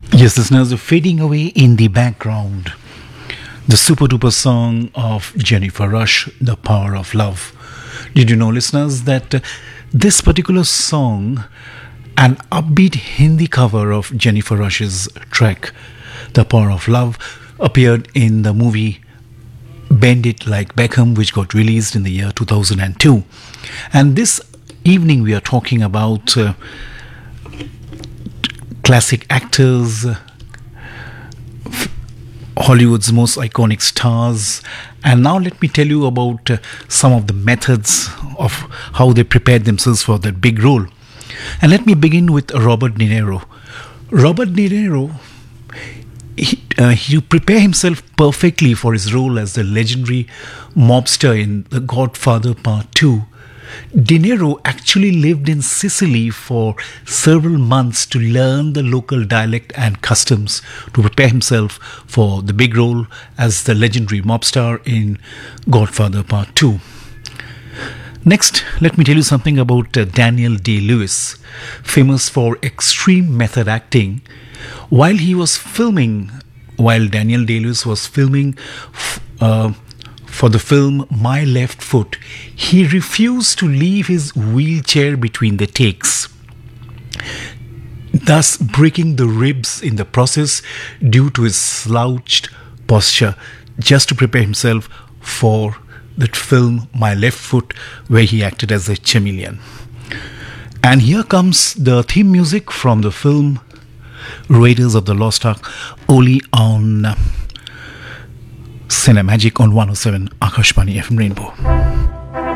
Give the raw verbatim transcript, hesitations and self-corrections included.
Yes, listeners, fading away in the background. The super duper song of Jennifer Rush, The Power of Love. Did you know, listeners, that uh, this particular song, an upbeat Hindi cover of Jennifer Rush's track, The Power of Love, appeared in the movie Bend It Like Beckham, which got released in the year two thousand two. And this evening we are talking about uh, classic actors, Hollywood's most iconic stars. And now let me tell you about uh, some of the methods of how they prepared themselves for that big role. And let me begin with Robert De Niro. Robert De Niro, he, uh, he prepared himself perfectly for his role as the legendary mobster in The Godfather Part two. De Niro actually lived in Sicily for several months to learn the local dialect and customs to prepare himself for the big role as the legendary mobster in Godfather Part two. Next, let me tell you something about uh, Daniel Day-Lewis, famous for extreme method acting. While he was filming, while Daniel Day-Lewis was filming f- uh, for the film My Left Foot, he refused to leave his wheelchair between the takes, thus breaking the ribs in the process due to his slouched posture, just to prepare himself for that film My Left Foot, where he acted as a chameleon. And here comes the theme music from the film Raiders of the Lost Ark, only on Cinemagic on one oh seven Akashvani F M Rainbow.